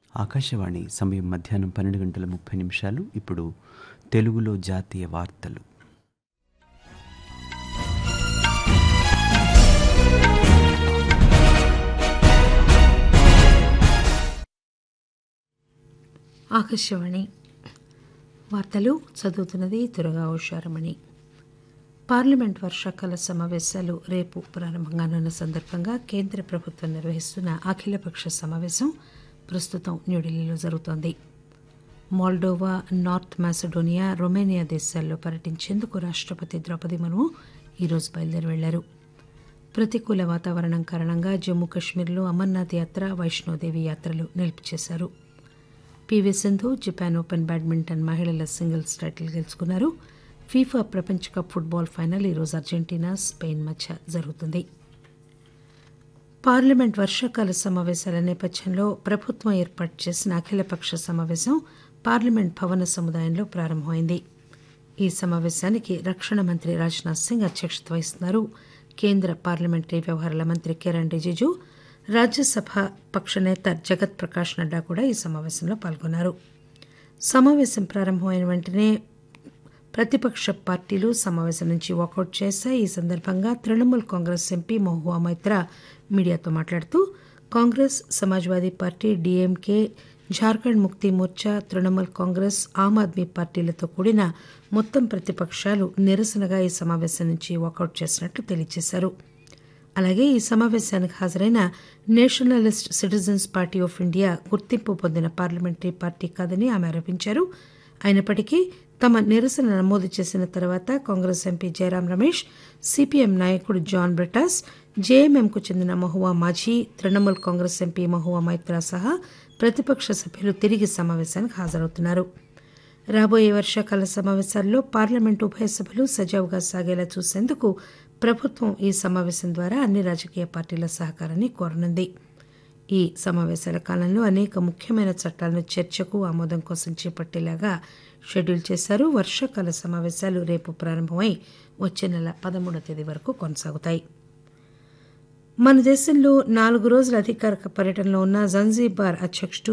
ఆకాశవాణి సమయం మధ్యాహ్నం 12:30. ఇప్పుడు తెలుగులో జాతీయ వార్తలు. ఆకాశవాణి వార్తలు చదువుతున్నది తురగా ఉషారమణి. పార్లమెంట్ వర్షాకాల సమావేశాలు రేపు ప్రారంభంగానున్న సందర్భంగా కేంద్ర ప్రభుత్వం నిర్వహిస్తున్న అఖిలపక్ష సమావేశం ప్రస్తుతం న్యూఢిల్లీలో జరుగుతోంది. మోల్డోవా, నార్త్ మాసిడోనియా, రొమేనియా దేశాల్లో పర్యటించేందుకు రాష్టపతి ద్రౌపది ముర్ము ఈరోజు బయలుదేరి వెళ్లారు. ప్రతికూల వాతావరణం కారణంగా జమ్మూ కశ్మీర్లో అమర్నాథ్ యాత్ర, వైష్ణోదేవి యాత్రలు నిలుపు చేశారు. PV Sindhu Japan open badminton మహిళల సింగిల్స్ టైటిల్ గెలుచుకున్నారు. ఫీఫా ప్రపంచ కప్ ఫుట్బాల్ ఫైనల్ ఈరోజు అర్జెంటీనా, స్పెయిన్ మధ్య జరుగుతుంది. పార్లమెంట్ వర్షాకాల సమావేశాల నేపథ్యంలో ప్రభుత్వం ఏర్పాటు చేసిన అఖిలపక్ష సమావేశం పార్లమెంట్ భవన సముదాయంలో ప్రారంభమైంది. ఈ సమావేశానికి రక్షణ మంత్రి రాజ్నాథ్ సింగ్ అధ్యక్షత వహిస్తున్నారు. కేంద్ర పార్లమెంటరీ వ్యవహారాల మంత్రి కిరణ్ రిజిజు, రాజ్యసభ పక్షనేత జగత్ ప్రకాష్ నడ్డా కూడా ఈ సమావేశంలో పాల్గొన్నారు. సమావేశం ప్రారంభమైన వెంటనే ప్రతిపక్ష పార్టీలు సమావేశం నుంచి వాకౌట్ చేశాయి. ఈ సందర్భంగా తృణమూల్ కాంగ్రెస్ ఎంపీ మహువా మైత్రా మీడియాతో మాట్లాడుతూ కాంగ్రెస్, సమాజ్వాదీ పార్టీ, డీఎంకే, జార్ఖండ్ ముక్తి మోర్చా, తృణమూల్ కాంగ్రెస్, ఆమ్ ఆద్మీ పార్టీలతో కూడిన మొత్తం ప్రతిపక్షాలు నిరసనగా ఈ సమావేశం నుంచి వాకౌట్ చేసినట్లు తెలియజేశారు. అలాగే ఈ సమావేశానికి హాజరైన Nationalist citizens party of India గుర్తింపు పొందిన పార్లమెంటరీ పార్టీ కాదని ఆమె ఆరోపించారు. అయినప్పటికీ తమ నిరసన నమోదు చేసిన తర్వాత కాంగ్రెస్ ఎంపీ జయరాం రమేష్, సిపిఎం నాయకుడు జాన్ బ్రిటాస్, జేఎంఎంకు చెందిన మహువా మాఝీ, తృణమూల్ కాంగ్రెస్ ఎంపీ మహువా మైత్రా సహా ప్రతిపక్ష సభ్యులు తిరిగి సమావేశానికి హాజరవుతున్నారు. రాబోయే వర్షాకాల సమావేశాల్లో పార్లమెంటు ఉభయ సభలు సజావుగా సాగేలా చూసేందుకు ప్రభుత్వం ఈ సమావేశం ద్వారా అన్ని రాజకీయ పార్టీల సహకారాన్ని కోరనుంది. ఈ సమావేశాల కాలంలో అనేక ముఖ్యమైన చట్టాలను చర్చకు, ఆమోదం కోసం చేపట్టేలాగా షెడ్యూల్ చేశారు. వర్షాకాల సమావేశాలు రేపు ప్రారంభమై వచ్చే నెల 13వ తేదీ వరకు కొనసాగుతాయి. మన దేశంలో 4 రోజుల అధికారిక పర్యటనలో ఉన్న జంజీబార్ అధ్యక్షుడు